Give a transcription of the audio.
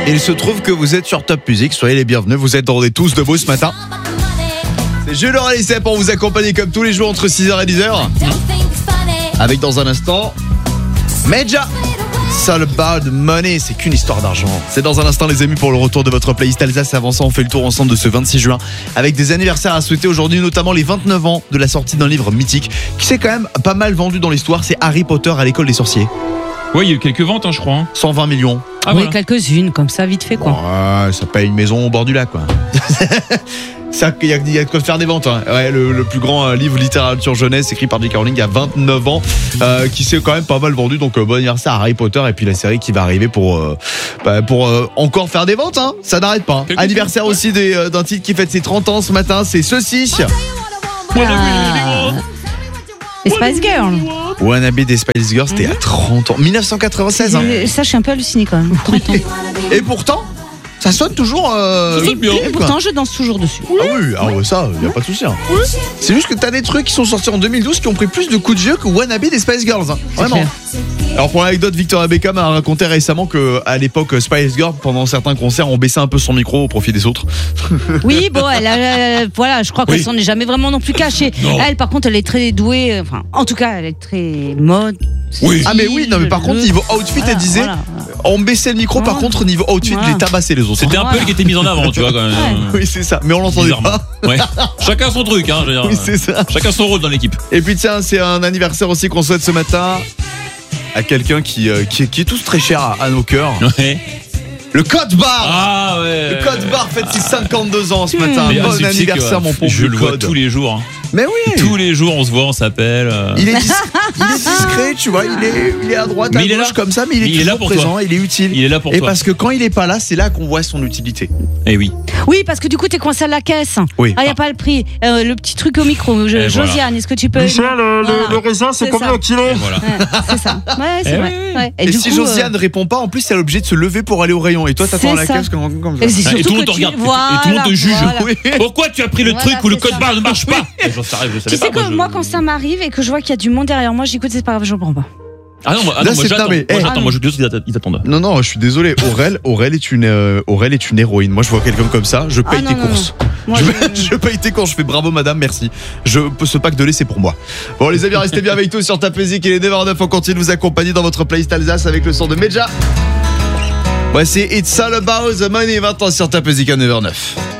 Il se trouve que vous êtes sur Top Music, soyez les bienvenus, vous êtes tous debout ce matin. C'est Jules Laurent pour vous accompagner comme tous les jours entre 6h et 10h. Avec dans un instant, Medja. It's all about money, c'est qu'une histoire d'argent. C'est dans un instant les amis pour le retour de votre playlist Alsace. Avant ça, on fait le tour ensemble de ce 26 juin avec des anniversaires à souhaiter aujourd'hui, notamment les 29 ans de la sortie d'un livre mythique qui s'est quand même pas mal vendu dans l'histoire. C'est Harry Potter à l'école des sorciers. Ouais, il y a eu quelques ventes, je crois. 120 millions. Ah, oui, voilà. Quelques-unes, comme ça, vite fait, quoi. Ouais, ça paye une maison au bord du lac, quoi. Ça, il y a de quoi faire des ventes. Hein. Ouais, le plus grand livre littérature jeunesse écrit par J.K. Rowling il y a 29 ans, qui s'est quand même pas mal vendu. Donc bon anniversaire à Harry Potter et puis la série qui va arriver pour encore faire des ventes. Hein. Ça n'arrête pas. Hein. Anniversaire aussi d'un titre qui fête ses 30 ans ce matin. C'est ceci. Les Spice Girls. Wannabe des Spice Girls, c'était à 30 ans. 1996. Hein. Ça, je suis un peu halluciné quand même. 30 ans. Et pourtant, ça sonne toujours. Et pourtant, je danse toujours dessus. Ah oui, ça, y a pas de souci. Hein. Oui. C'est juste que t'as des trucs qui sont sortis en 2012 qui ont pris plus de coups de vieux que Wannabe des Spice Girls. Hein. Vraiment. Clair. Alors pour l'anecdote, Victoria Beckham a raconté récemment que à l'époque Spice Girls, pendant certains concerts, on baissait un peu son micro au profit des autres. Oui, bon, voilà, je crois qu'elle s'en est jamais vraiment non plus cachée. Non. Elle, par contre, elle est très douée. Enfin, en tout cas, elle est très mode. Oui. Ah mais oui, non mais par contre niveau outfit, elle disait, on baissait le micro. Par contre niveau outfit, les tabasser les autres. C'était un peu elle qui était mise en avant, tu vois quand même. Oui c'est ça, mais on l'entendait pas. Ouais. Chacun son truc, hein. Je veux dire, oui c'est ça. Chacun son rôle dans l'équipe. Et puis tiens, c'est un anniversaire aussi qu'on souhaite ce matin à quelqu'un qui est tous très cher à nos cœurs. Ouais. Le Code Bar. Ah ouais. Le Code Bar fête ses 52 ans ce matin. Bon anniversaire mon pauvre. Je le vois tous les jours. Hein. Mais oui. Tous les jours on se voit, on s'appelle. Il est discret, tu vois, il est à droite, à gauche comme ça, mais il est toujours présent, il est utile. Il est là pour toi. Et parce que quand il est pas là, c'est là qu'on voit son utilité. Eh oui. Oui, parce que du coup t'es coincé à la caisse. Oui. Ah, y a pas le prix. Le petit truc au micro. Josiane, est-ce que tu peux Michel, le raisin, c'est combien au kilo? Voilà. C'est ça. Ouais, c'est vrai. Oui. Ouais. Et si Josiane ne répond pas, en plus, elle est obligée de se lever pour aller au rayon. Et toi, t'attends à la caisse comme ça. Et tout le monde te regarde. Et tout le monde te juge. Pourquoi tu as pris le truc où le code barre ne marche pas? Tu sais que moi, quand ça m'arrive et que je vois qu'il y a du monde derrière moi, je dis écoute, c'est pas grave, je prends pas. Ah non, moi j'attends. Moi je dis ils attendent. Non, je suis désolé. Aurel est une héroïne. Moi, je vois quelqu'un comme ça, je paye tes courses. Je paye tes courses, je fais bravo madame, merci. Ce pack de lait, c'est pour moi. Bon, les amis, restez bien avec nous sur Top Music. Il est 9h09, on continue de vous accompagner dans votre playlist Alsace avec le son de Medja. Voici It's All About the Money, 20 ans sur Top Music à 9h09.